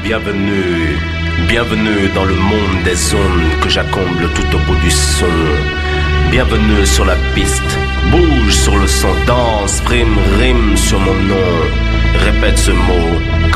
Bienvenue, bienvenue dans le monde des ondes que j'accomble tout au bout du son. Bienvenue sur la piste, bouge sur le son, danse, prime, rime sur mon nom. Répète ce mot,